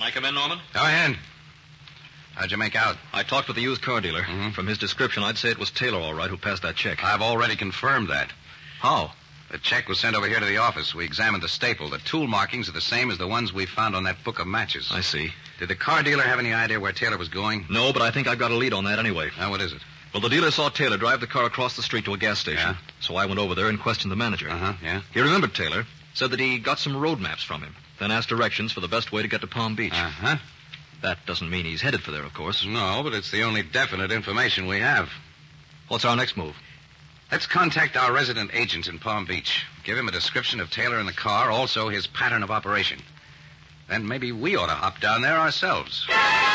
I come in, Norman? Go ahead. How'd you make out? I talked with the used car dealer. Mm-hmm. From his description, I'd say it was Taylor, all right, who passed that check. I've already confirmed that. How? The check was sent over here to the office. We examined the staple. The tool markings are the same as the ones we found on that book of matches. I see. Did the car dealer have any idea where Taylor was going? No, but I think I've got a lead on that anyway. Now, what is it? Well, the dealer saw Taylor drive the car across the street to a gas station. Yeah? So I went over there and questioned the manager. Yeah? He remembered Taylor, said that he got some road maps from him, then asked directions for the best way to get to Palm Beach. That doesn't mean he's headed for there, of course. No, but it's the only definite information we have. What's our next move? Let's contact our resident agent in Palm Beach. Give him a description of Taylor in the car, also his pattern of operation. Then maybe we ought to hop down there ourselves.